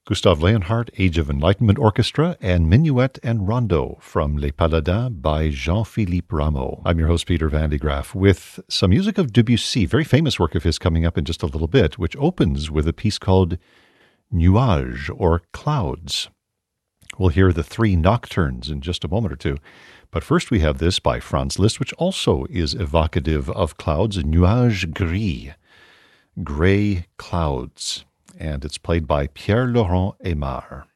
Gustav Leonhardt, Age of Enlightenment Orchestra, and Minuet and Rondo from Les Paladins by Jean-Philippe Rameau. I'm your host, Peter Van de Graaff, with some music of Debussy, very famous work of his coming up in just a little bit, which opens with a piece called Nuages, or Clouds. We'll hear the three nocturnes in just a moment or two. But first we have this by Franz Liszt, which also is evocative of clouds, Nuages Gris, Gray Clouds. And it's played by Pierre-Laurent Aimard.